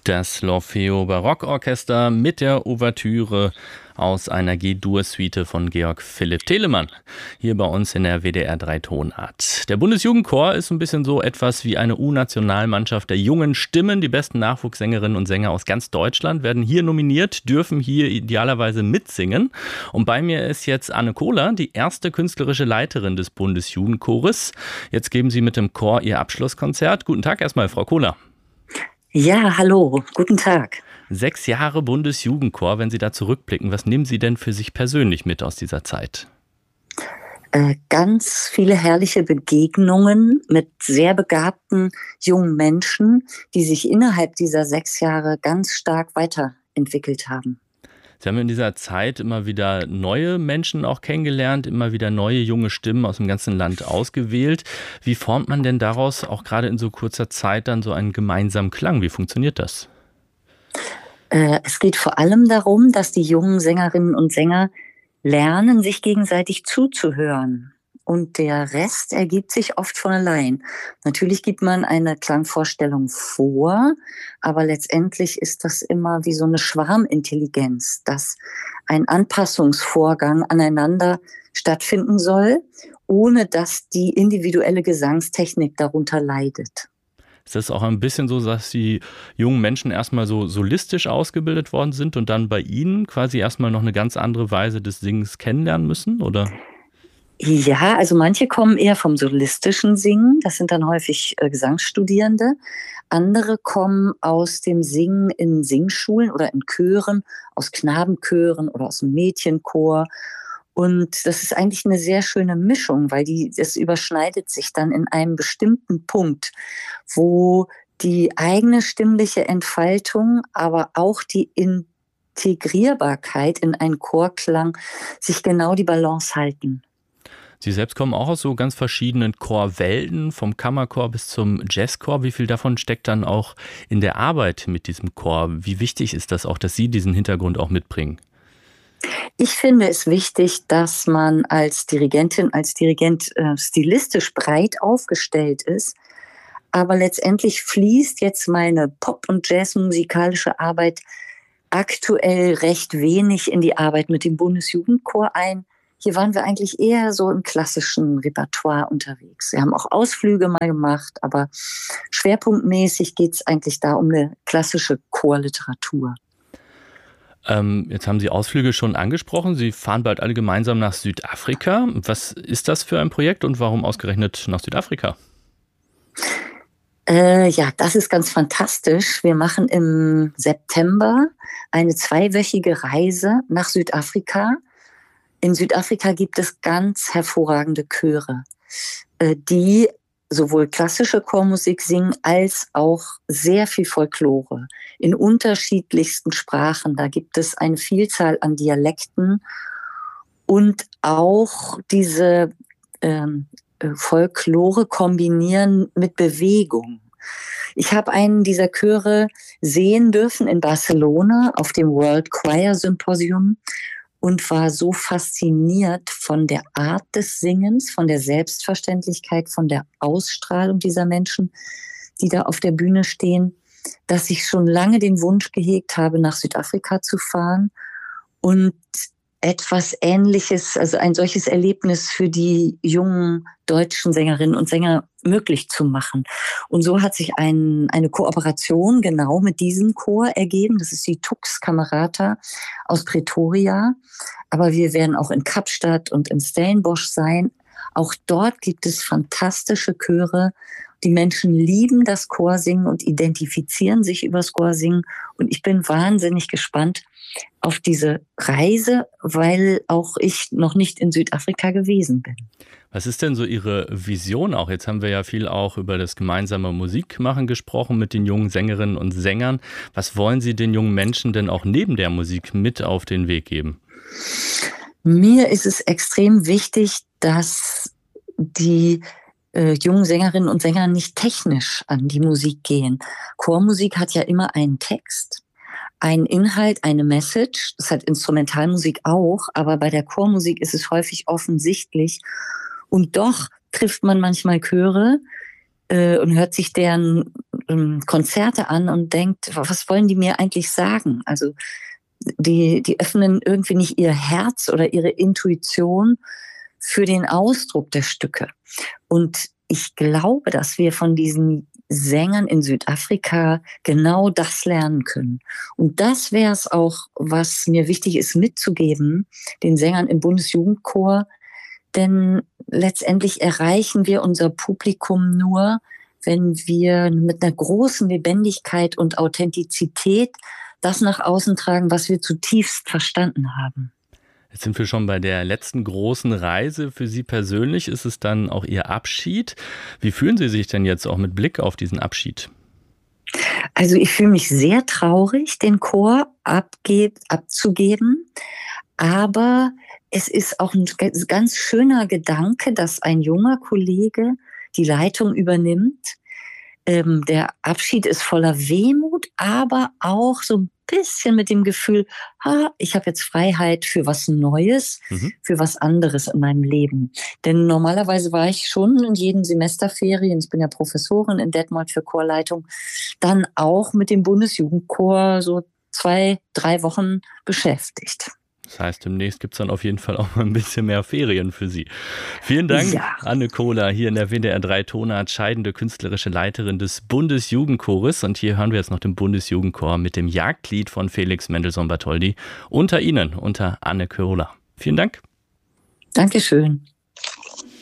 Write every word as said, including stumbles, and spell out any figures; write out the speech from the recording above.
Das L'Orfeo Barockorchester mit der Ouvertüre aus einer G-Dur-Suite von Georg Philipp Telemann, hier bei uns in der W D R drei Tonart. Der Bundesjugendchor ist ein bisschen so etwas wie eine U-Nationalmannschaft der jungen Stimmen. Die besten Nachwuchssängerinnen und Sänger aus ganz Deutschland werden hier nominiert, dürfen hier idealerweise mitsingen. Und bei mir ist jetzt Anne Kohler, die erste künstlerische Leiterin des Bundesjugendchores. Jetzt geben Sie mit dem Chor Ihr Abschlusskonzert. Guten Tag erstmal, Frau Kohler. Ja, hallo, guten Tag. Sechs Jahre Bundesjugendchor, wenn Sie da zurückblicken, was nehmen Sie denn für sich persönlich mit aus dieser Zeit? Äh, ganz viele herrliche Begegnungen mit sehr begabten jungen Menschen, die sich innerhalb dieser sechs Jahre ganz stark weiterentwickelt haben. Sie haben in dieser Zeit immer wieder neue Menschen auch kennengelernt, immer wieder neue junge Stimmen aus dem ganzen Land ausgewählt. Wie formt man denn daraus auch gerade in so kurzer Zeit dann so einen gemeinsamen Klang? Wie funktioniert das? Äh, es geht vor allem darum, dass die jungen Sängerinnen und Sänger lernen, sich gegenseitig zuzuhören. Und der Rest ergibt sich oft von allein. Natürlich gibt man eine Klangvorstellung vor, aber letztendlich ist das immer wie so eine Schwarmintelligenz, dass ein Anpassungsvorgang aneinander stattfinden soll, ohne dass die individuelle Gesangstechnik darunter leidet. Ist das auch ein bisschen so, dass die jungen Menschen erstmal so solistisch ausgebildet worden sind und dann bei Ihnen quasi erstmal noch eine ganz andere Weise des Singens kennenlernen müssen, oder? Ja, also manche kommen eher vom solistischen Singen, das sind dann häufig äh, Gesangsstudierende. Andere kommen aus dem Singen in Singschulen oder in Chören, aus Knabenchören oder aus dem Mädchenchor. Und das ist eigentlich eine sehr schöne Mischung, weil die, das überschneidet sich dann in einem bestimmten Punkt, wo die eigene stimmliche Entfaltung, aber auch die Integrierbarkeit in einen Chorklang sich genau die Balance halten. Sie selbst kommen auch aus so ganz verschiedenen Chorwelten, vom Kammerchor bis zum Jazzchor. Wie viel davon steckt dann auch in der Arbeit mit diesem Chor? Wie wichtig ist das auch, dass Sie diesen Hintergrund auch mitbringen? Ich finde es wichtig, dass man als Dirigentin, als Dirigent äh, stilistisch breit aufgestellt ist. Aber letztendlich fließt jetzt meine Pop- und Jazzmusikalische Arbeit aktuell recht wenig in die Arbeit mit dem Bundesjugendchor ein. Hier waren wir eigentlich eher so im klassischen Repertoire unterwegs. Wir haben auch Ausflüge mal gemacht, aber schwerpunktmäßig geht es eigentlich da um eine klassische Chorliteratur. Ähm, jetzt haben Sie Ausflüge schon angesprochen. Sie fahren bald alle gemeinsam nach Südafrika. Was ist das für ein Projekt und warum ausgerechnet nach Südafrika? Äh, ja, das ist ganz fantastisch. Wir machen im September eine zweiwöchige Reise nach Südafrika. In Südafrika gibt es ganz hervorragende Chöre, die sowohl klassische Chormusik singen als auch sehr viel Folklore in unterschiedlichsten Sprachen. Da gibt es eine Vielzahl an Dialekten und auch diese ähm, Folklore kombinieren mit Bewegung. Ich habe einen dieser Chöre sehen dürfen in Barcelona auf dem World Choir Symposium und war so fasziniert von der Art des Singens, von der Selbstverständlichkeit, von der Ausstrahlung dieser Menschen, die da auf der Bühne stehen, dass ich schon lange den Wunsch gehegt habe, nach Südafrika zu fahren und etwas Ähnliches, also ein solches Erlebnis für die jungen deutschen Sängerinnen und Sänger möglich zu machen. Und so hat sich ein, eine Kooperation genau mit diesem Chor ergeben. Das ist die Tux Camerata aus Pretoria. Aber wir werden auch in Kapstadt und in Stellenbosch sein. Auch dort gibt es fantastische Chöre. Die Menschen lieben das Chorsingen und identifizieren sich übers Chorsingen. Und ich bin wahnsinnig gespannt auf diese Reise, weil auch ich noch nicht in Südafrika gewesen bin. Was ist denn so Ihre Vision auch? Jetzt haben wir ja viel auch über das gemeinsame Musikmachen gesprochen mit den jungen Sängerinnen und Sängern. Was wollen Sie den jungen Menschen denn auch neben der Musik mit auf den Weg geben? Mir ist es extrem wichtig, dass die äh, jungen Sängerinnen und Sänger nicht technisch an die Musik gehen. Chormusik hat ja immer einen Text, einen Inhalt, eine Message. Das hat Instrumentalmusik auch, aber bei der Chormusik ist es häufig offensichtlich. Und doch trifft man manchmal Chöre äh, und hört sich deren ähm, Konzerte an und denkt, was wollen die mir eigentlich sagen? Also die, die öffnen irgendwie nicht ihr Herz oder ihre Intuition für den Ausdruck der Stücke. Und ich glaube, dass wir von diesen Sängern in Südafrika genau das lernen können. Und das wäre es auch, was mir wichtig ist mitzugeben, den Sängern im Bundesjugendchor. Denn letztendlich erreichen wir unser Publikum nur, wenn wir mit einer großen Lebendigkeit und Authentizität das nach außen tragen, was wir zutiefst verstanden haben. Jetzt sind wir schon bei der letzten großen Reise. Für Sie persönlich ist es dann auch Ihr Abschied. Wie fühlen Sie sich denn jetzt auch mit Blick auf diesen Abschied? Also ich fühle mich sehr traurig, den Chor abgeb- abzugeben. Aber es ist auch ein ganz schöner Gedanke, dass ein junger Kollege die Leitung übernimmt. Ähm, der Abschied ist voller Wehmut, aber auch so ein bisschen mit dem Gefühl, ah, ich habe jetzt Freiheit für was Neues, mhm. für was anderes in meinem Leben. Denn normalerweise war ich schon in jeden Semesterferien, ich bin ja Professorin in Detmold für Chorleitung, dann auch mit dem Bundesjugendchor so zwei, drei Wochen beschäftigt. Das heißt, demnächst gibt es dann auf jeden Fall auch mal ein bisschen mehr Ferien für Sie. Vielen Dank, ja. Anne Kohler, hier in der W D R drei Tonart, scheidende künstlerische Leiterin des Bundesjugendchores. Und hier hören wir jetzt noch den Bundesjugendchor mit dem Jagdlied von Felix Mendelssohn Bartholdy. Unter Ihnen, unter Anne Kohler. Vielen Dank. Dankeschön.